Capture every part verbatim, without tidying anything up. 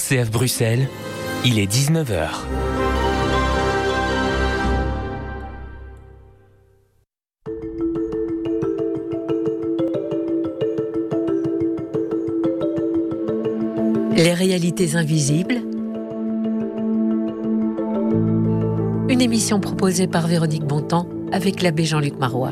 C F Bruxelles, il est dix-neuf heures. Les réalités invisibles. Une émission proposée par Véronique Bontemps avec l'abbé Jean-Luc Marois.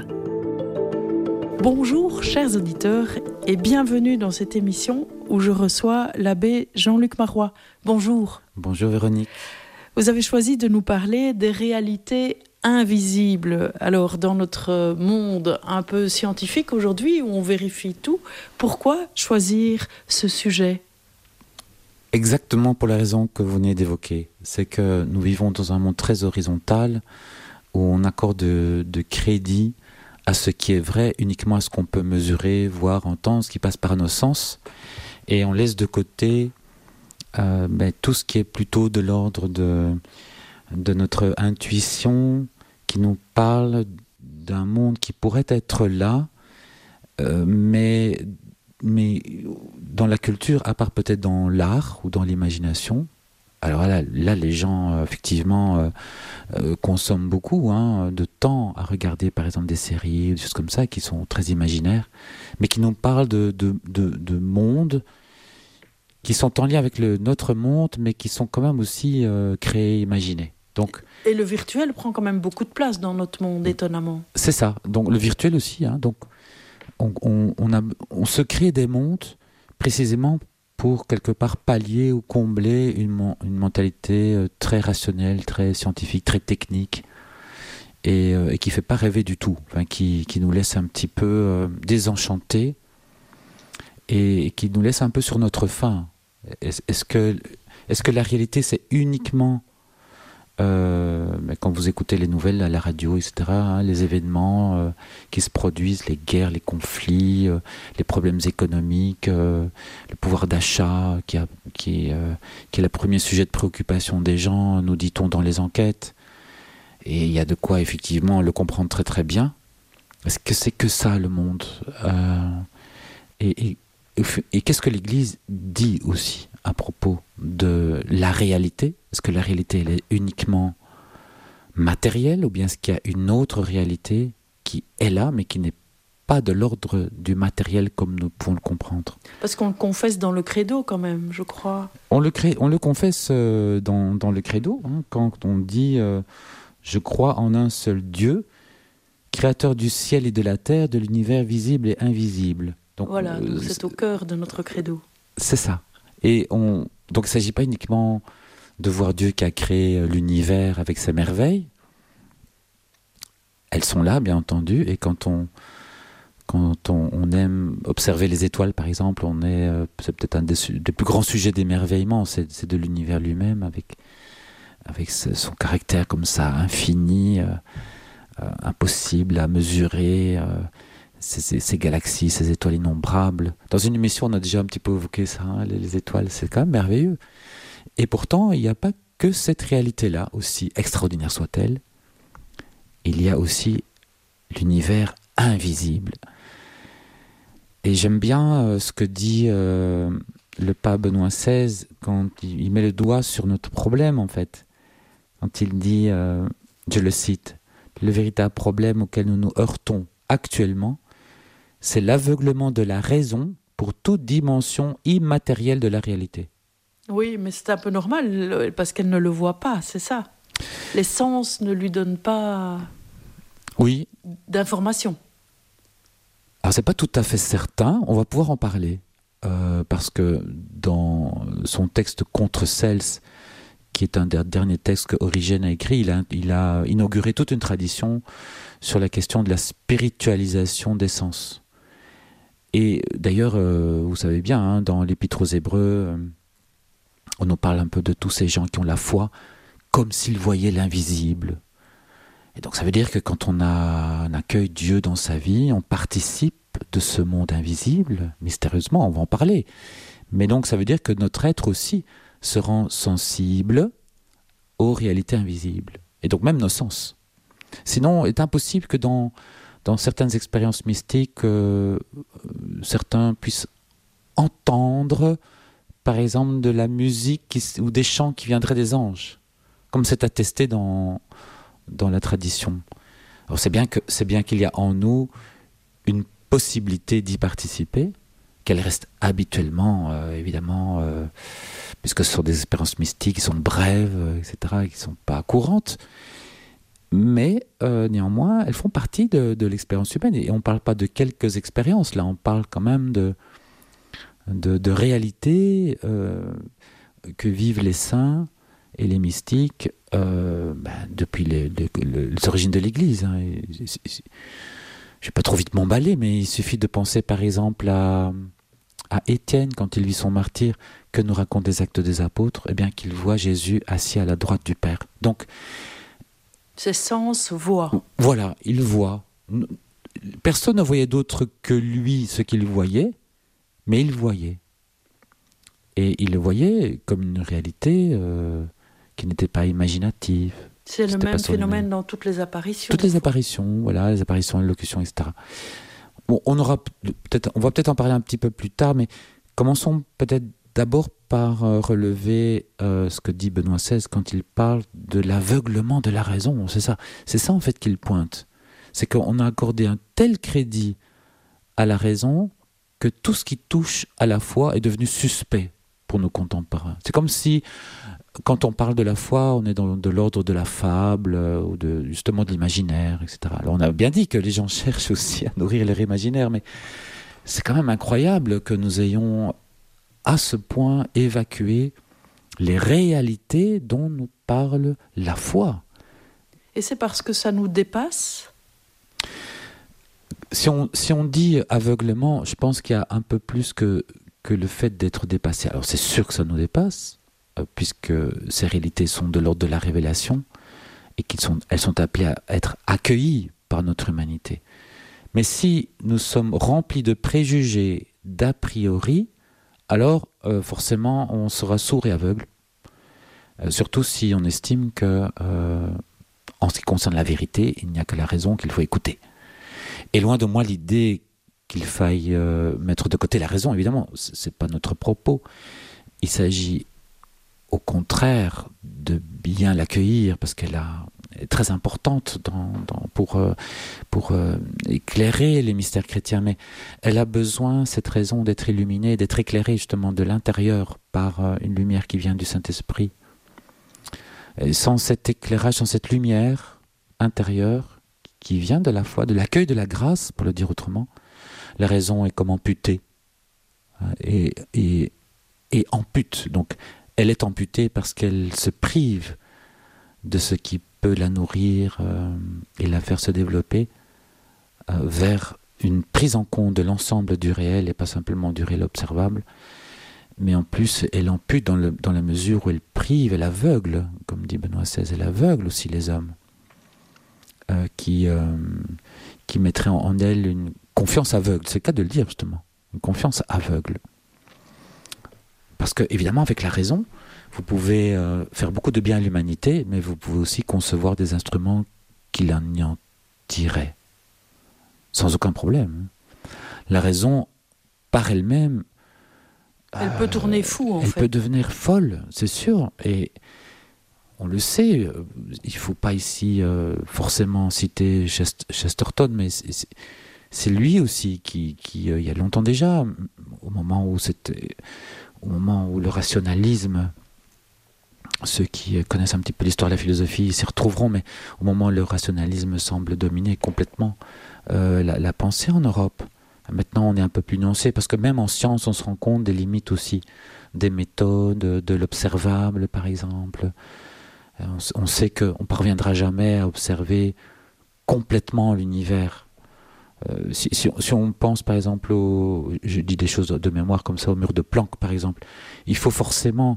Bonjour chers auditeurs et bienvenue dans cette émission où je reçois l'abbé Jean-Luc Marois. Bonjour. Bonjour Véronique. Vous avez choisi de nous parler des réalités invisibles. Alors dans notre monde un peu scientifique aujourd'hui où on vérifie tout, pourquoi choisir ce sujet ? Exactement pour la raison que vous venez d'évoquer. C'est que nous vivons dans un monde très horizontal où on accorde de, de crédit à ce qui est vrai, uniquement à ce qu'on peut mesurer, voir, entendre, ce qui passe par nos sens. Et on laisse de côté euh, ben, tout ce qui est plutôt de l'ordre de, de notre intuition, qui nous parle d'un monde qui pourrait être là, euh, mais... mais dans la culture, à part peut-être dans l'art ou dans l'imagination, alors là, là les gens euh, effectivement euh, euh, consomment beaucoup hein, de temps à regarder par exemple des séries, des choses comme ça qui sont très imaginaires, mais qui nous parlent de, de, de, de mondes qui sont en lien avec le, notre monde, mais qui sont quand même aussi euh, créés, imaginés. Donc, et le virtuel prend quand même beaucoup de place dans notre monde, étonnamment. C'est ça, donc le virtuel aussi, hein, donc On, on, on, a, on se crée des mondes précisément pour quelque part pallier ou combler une, une mentalité très rationnelle, très scientifique, très technique et, euh, et qui ne fait pas rêver du tout, enfin, qui, qui nous laisse un petit peu euh, désenchantés et, et qui nous laisse un peu sur notre faim. Est-ce, est-ce, que, est-ce que la réalité c'est uniquement Euh, mais quand vous écoutez les nouvelles à la radio, et cetera, hein, les événements euh, qui se produisent, les guerres, les conflits, euh, les problèmes économiques, euh, le pouvoir d'achat qui, a, qui, euh, qui est le premier sujet de préoccupation des gens, nous dit-on dans les enquêtes. Et il y a de quoi effectivement le comprendre très très bien. Est-ce que c'est que ça le monde euh, et, et, et qu'est-ce que l'Église dit aussi à propos de la réalité? Est-ce que la réalité elle est uniquement matérielle ou bien est-ce qu'il y a une autre réalité qui est là mais qui n'est pas de l'ordre du matériel comme nous pouvons le comprendre? Parce qu'on le confesse dans le credo quand même, je crois. On le, crée, on le confesse euh, dans, dans le credo, hein, quand on dit euh, « Je crois en un seul Dieu, créateur du ciel et de la terre, de l'univers visible et invisible. » Donc, voilà, euh, donc c'est au cœur de notre credo. C'est ça. Et on, donc il ne s'agit pas uniquement de voir Dieu qui a créé l'univers avec ses merveilles. Elles sont là, bien entendu, et quand on, quand on, on aime observer les étoiles, par exemple, on est, c'est peut-être un des, des plus grands sujets d'émerveillement, c'est, c'est de l'univers lui-même, avec, avec son caractère comme ça, infini, euh, euh, impossible à mesurer, euh, Ces, ces, ces galaxies, ces étoiles innombrables. Dans une émission, on a déjà un petit peu évoqué ça, hein, les, les étoiles, c'est quand même merveilleux. Et pourtant, il n'y a pas que cette réalité-là, aussi extraordinaire soit-elle. Il y a aussi l'univers invisible. Et j'aime bien euh, ce que dit euh, le pape Benoît seize quand il, il met le doigt sur notre problème, en fait. Quand il dit, euh, je le cite, « Le véritable problème auquel nous nous heurtons actuellement, c'est l'aveuglement de la raison pour toute dimension immatérielle de la réalité. » Oui, mais c'est un peu normal, parce qu'elle ne le voit pas, c'est ça. Les sens ne lui donnent pas oui. d'informations. Alors, c'est pas tout à fait certain, on va pouvoir en parler. Euh, parce que dans son texte Contre Cels, qui est un des derniers textes que Origène a écrit, il a, il a inauguré toute une tradition sur la question de la spiritualisation des sens. Et d'ailleurs, euh, vous savez bien, hein, dans l'Épître aux Hébreux, euh, on nous parle un peu de tous ces gens qui ont la foi comme s'ils voyaient l'invisible. Et donc ça veut dire que quand on, a, on accueille Dieu dans sa vie, on participe de ce monde invisible, mystérieusement, on va en parler. Mais donc ça veut dire que notre être aussi se rend sensible aux réalités invisibles. Et donc même nos sens. Sinon, il est impossible que dans, dans certaines expériences mystiques, euh, certains puissent entendre, par exemple, de la musique qui, ou des chants qui viendraient des anges, comme c'est attesté dans, dans la tradition. Alors c'est bien que, c'est bien qu'il y a en nous une possibilité d'y participer, qu'elle reste habituellement, euh, évidemment, euh, puisque ce sont des expériences mystiques qui sont brèves, euh, et cetera, et qui ne sont pas courantes. Mais euh, néanmoins, elles font partie de, de l'expérience humaine. Et on ne parle pas de quelques expériences, là, on parle quand même de, de, de réalités euh, que vivent les saints et les mystiques euh, ben, depuis les, les, les origines de l'Église. Hein. Et, et, et, je ne vais pas trop vite m'emballer, mais il suffit de penser par exemple à, à Étienne, quand il vit son martyre, que nous racontent les Actes des Apôtres, eh bien qu'il voit Jésus assis à la droite du Père. Donc, ses sens voient. Voilà, il voit. Personne ne voyait d'autre que lui ce qu'il voyait, mais il voyait. Et il le voyait comme une réalité euh, qui n'était pas imaginative. C'est le même phénomène dans toutes les apparitions. Toutes les apparitions, voilà, les apparitions, l'élocution, et cetera. Bon, on aura peut-être, on va peut-être en parler un petit peu plus tard, mais commençons peut-être d'abord par euh, relever euh, ce que dit Benoît seize quand il parle de l'aveuglement de la raison. C'est ça, c'est ça en fait qu'il pointe. C'est qu'on a accordé un tel crédit à la raison que tout ce qui touche à la foi est devenu suspect pour nos contemporains. C'est comme si, quand on parle de la foi, on est dans de l'ordre de la fable, euh, ou de, justement de l'imaginaire, et cetera. Alors on a bien dit que les gens cherchent aussi à nourrir leur imaginaire, mais c'est quand même incroyable que nous ayons à ce point évacué les réalités dont nous parle la foi. Et c'est parce que ça nous dépasse ? Si on, si on dit aveuglement, je pense qu'il y a un peu plus que, que le fait d'être dépassé. Alors c'est sûr que ça nous dépasse, euh, puisque ces réalités sont de l'ordre de la révélation et qu'elles sont, elles sont appelées à être accueillies par notre humanité. Mais si nous sommes remplis de préjugés, d'a priori, alors euh, forcément on sera sourd et aveugle. Euh, surtout si on estime que, euh, en ce qui concerne la vérité, il n'y a que la raison qu'il faut écouter. Et loin de moi l'idée qu'il faille euh, mettre de côté la raison, évidemment, ce n'est pas notre propos. Il s'agit au contraire de bien l'accueillir, parce qu'elle a, est très importante dans, dans, pour, euh, pour euh, éclairer les mystères chrétiens, mais elle a besoin, cette raison, d'être illuminée, d'être éclairée justement de l'intérieur par euh, une lumière qui vient du Saint-Esprit. Et sans cet éclairage, sans cette lumière intérieure qui vient de la foi, de l'accueil de la grâce, pour le dire autrement, la raison est comme amputée et, et, et ampute. Donc elle est amputée parce qu'elle se prive de ce qui peut la nourrir euh, et la faire se développer euh, vers une prise en compte de l'ensemble du réel et pas simplement du réel observable. Mais en plus, elle ampute dans, le, dans la mesure où elle prive, elle aveugle, comme dit Benoît seize, elle aveugle aussi les hommes, euh, qui, euh, qui mettraient en, en elle une confiance aveugle. C'est le cas de le dire, justement. Une confiance aveugle. Parce que, évidemment, avec la raison, vous pouvez euh, faire beaucoup de bien à l'humanité, mais vous pouvez aussi concevoir des instruments qui l'anéantiraient. Sans aucun problème. La raison, par elle-même, Elle peut tourner fou, en elle fait. Elle peut devenir folle, c'est sûr. Et on le sait, il ne faut pas ici euh, forcément citer Chest- Chesterton, mais c'est, c'est, c'est lui aussi qui, qui euh, il y a longtemps déjà, au moment où, c'était, au moment où le rationalisme, ceux qui connaissent un petit peu l'histoire de la philosophie s'y retrouveront, mais au moment où le rationalisme semble dominer complètement euh, la, la pensée en Europe, maintenant, on est un peu plus nuancé, parce que même en science, on se rend compte des limites aussi, des méthodes, de l'observable, par exemple. On, on sait qu'on ne parviendra jamais à observer complètement l'univers. Euh, si, si, si on pense, par exemple, au, je dis des choses de mémoire comme ça, au mur de Planck, par exemple, il faut forcément,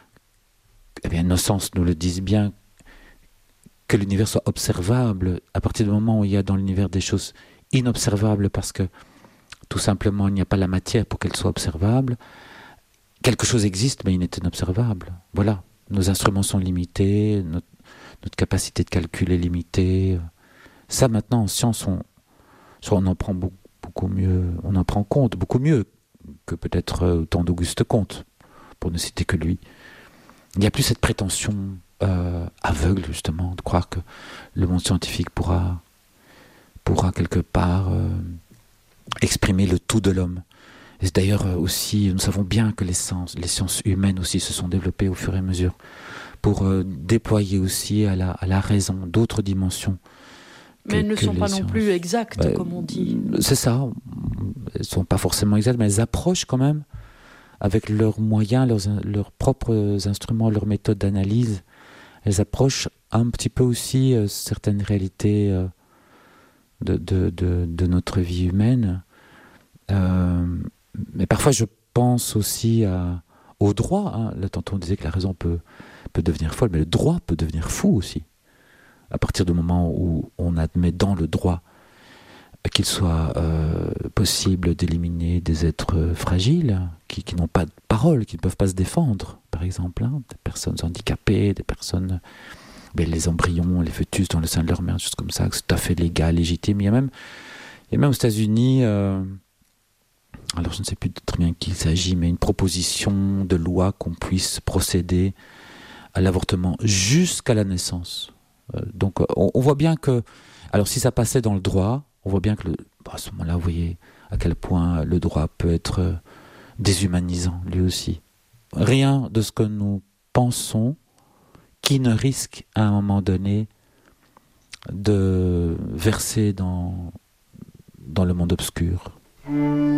eh bien, nos sens nous le disent bien, que l'univers soit observable à partir du moment où il y a dans l'univers des choses inobservables, parce que tout simplement, il n'y a pas la matière pour qu'elle soit observable. Quelque chose existe, mais il est inobservable. Voilà. Nos instruments sont limités, notre, notre capacité de calcul est limitée. Ça, maintenant, en science, on, on en prend beaucoup, beaucoup mieux, on en prend compte beaucoup mieux que peut-être au temps d'Auguste Comte. pour ne citer que lui. Il n'y a plus cette prétention euh, aveugle, justement, de croire que le monde scientifique pourra, pourra quelque part euh, exprimer le tout de l'homme. Et d'ailleurs aussi, nous savons bien que les sciences, les sciences humaines aussi se sont développées au fur et à mesure pour euh, déployer aussi à la, à la raison d'autres dimensions. Mais elles ne sont pas sciences. non plus exactes, bah, comme on dit. C'est ça. Elles ne sont pas forcément exactes, mais elles approchent quand même, avec leurs moyens, leurs, leurs propres instruments, leurs méthodes d'analyse, elles approchent un petit peu aussi euh, certaines réalités euh, de, de, de, de notre vie humaine. Euh, mais parfois, je pense aussi à, au droit. Hein. Là, tantôt, on disait que la raison peut, peut devenir folle, mais le droit peut devenir fou aussi. À partir du moment où on admet dans le droit qu'il soit euh, possible d'éliminer des êtres fragiles, qui, qui n'ont pas de parole, qui ne peuvent pas se défendre, par exemple, hein, des personnes handicapées, des personnes, ben, les embryons, les fœtus dans le sein de leur mère, choses comme ça, c'est tout à fait légal, légitime. Il y a même, il y a même aux États-Unis, euh, alors je ne sais plus très bien de qui il s'agit, mais une proposition de loi qu'on puisse procéder à l'avortement jusqu'à la naissance. Euh, donc on, on voit bien que, alors si ça passait dans le droit, on voit bien que le, à ce moment-là, vous voyez à quel point le droit peut être déshumanisant, lui aussi. Rien de ce que nous pensons qui ne risque à un moment donné de verser dans, dans le monde obscur.